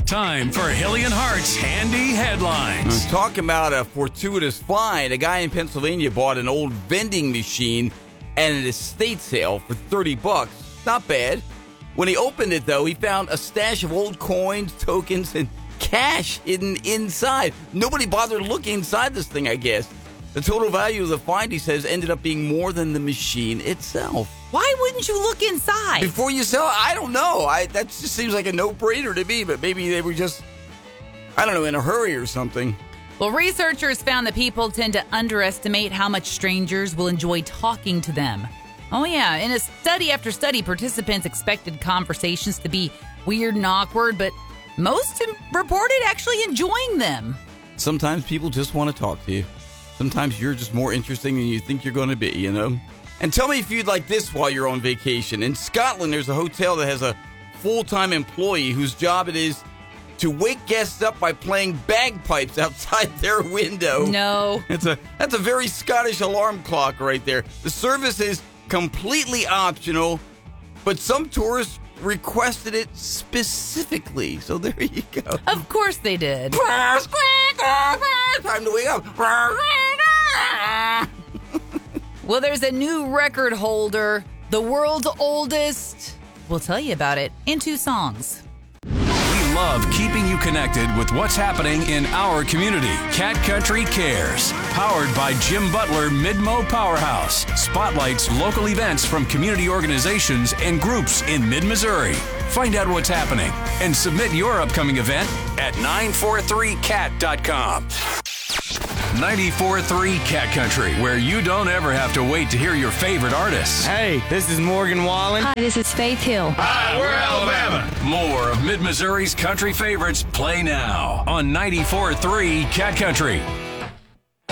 Time for Hilly and Hart's Handy Headlines. Talking about a fortuitous find, a guy in Pennsylvania bought an old vending machine at an estate sale for $30. Not bad. When he opened it, though, he found a stash of old coins, tokens, and cash hidden inside. Nobody bothered looking inside this thing, I guess. The total value of the find, he says, ended up being more than the machine itself. Why wouldn't you look inside? Before you sell it? I don't know. That just seems like a no-brainer to me, but maybe they were just, I don't know, in a hurry or something. Well, researchers found that people tend to underestimate how much strangers will enjoy talking to them. Oh, yeah. In a study after study, participants expected conversations to be weird and awkward, but most reported actually enjoying them. Sometimes people just want to talk to you. Sometimes you're just more interesting than you think you're going to be, you know? And tell me if you'd like this while you're on vacation. In Scotland, there's a hotel that has a full-time employee whose job it is to wake guests up by playing bagpipes outside their window. No. That's a very Scottish alarm clock right there. The service is completely optional, but some tourists requested it specifically. So there you go. Of course they did. Time to wake up. Well, there's a new record holder, the world's oldest. We'll tell you about it in 2 songs. We love keeping you connected with what's happening in our community. Cat Country Cares. Powered by Jim Butler Mid-Mo Powerhouse. Spotlights local events from community organizations and groups in mid-Missouri. Find out what's happening and submit your upcoming event at 943cat.com. 94.3 Cat Country, where you don't ever have to wait to hear your favorite artists. Hey, this is Morgan Wallen. Hi, this is Faith Hill. Hi, we're Alabama. More of Mid-Missouri's country favorites play now on 94.3 Cat Country.